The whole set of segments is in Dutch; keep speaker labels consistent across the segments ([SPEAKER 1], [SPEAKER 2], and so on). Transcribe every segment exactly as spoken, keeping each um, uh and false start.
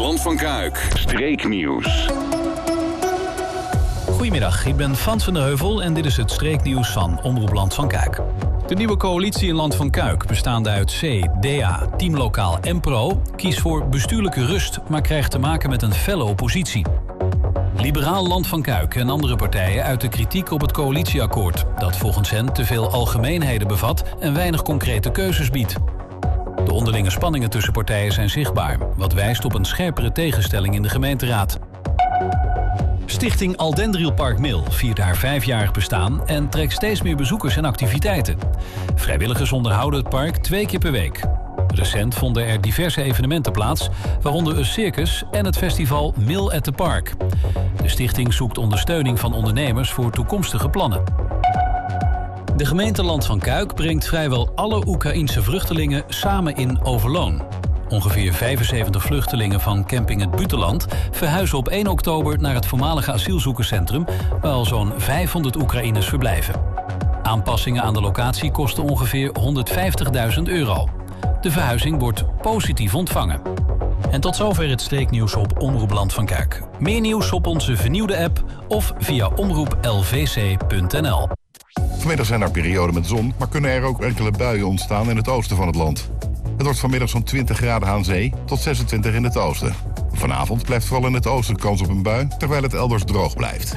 [SPEAKER 1] Land van Kuik, streeknieuws.
[SPEAKER 2] Goedemiddag, ik ben Frans van der Heuvel en dit is het streeknieuws van Omroep Land van Kuik. De nieuwe coalitie in Land van Kuik, bestaande uit C, D A, Teamlokaal en Pro, kiest voor bestuurlijke rust, maar krijgt te maken met een felle oppositie. Liberaal Land van Kuik en andere partijen uiten kritiek op het coalitieakkoord, dat volgens hen te veel algemeenheden bevat en weinig concrete keuzes biedt. De onderlinge spanningen tussen partijen zijn zichtbaar, wat wijst op een scherpere tegenstelling in de gemeenteraad. Stichting Aldendrielpark Mil viert haar vijfjarig bestaan en trekt steeds meer bezoekers en activiteiten. Vrijwilligers onderhouden het park twee keer per week. Recent vonden er diverse evenementen plaats, waaronder een circus en het festival Mil at the Park. De stichting zoekt ondersteuning van ondernemers voor toekomstige plannen. De gemeente Land van Kuik brengt vrijwel alle Oekraïense vluchtelingen samen in Overloon. Ongeveer vijfenzeventig vluchtelingen van camping Het Butenland verhuizen op één oktober naar het voormalige asielzoekerscentrum, waar al zo'n vijfhonderd Oekraïners verblijven. Aanpassingen aan de locatie kosten ongeveer honderdvijftigduizend euro. De verhuizing wordt positief ontvangen. En tot zover het streeknieuws op Omroep Land van Kuik. Meer nieuws op onze vernieuwde app of via omroep l v c punt n l.
[SPEAKER 3] Vanmiddag zijn er perioden met zon, maar kunnen er ook enkele buien ontstaan in het oosten van het land. Het wordt vanmiddag zo'n twintig graden aan zee tot zesentwintig in het oosten. Vanavond blijft vooral in het oosten kans op een bui, terwijl het elders droog blijft.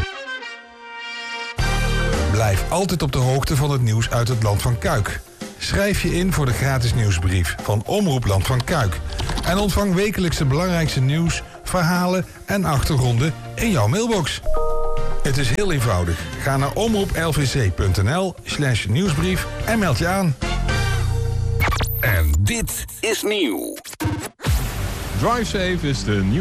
[SPEAKER 4] Blijf altijd op de hoogte van het nieuws uit het Land van Kuik. Schrijf je in voor de gratis nieuwsbrief van Omroep Land van Kuik. En ontvang wekelijks de belangrijkste nieuws, verhalen en achtergronden in jouw mailbox. Het is heel eenvoudig. Ga naar omroep l v c punt n l slash nieuwsbrief en meld je aan.
[SPEAKER 1] En dit is nieuw.
[SPEAKER 5] DriveSafe is de nieuwe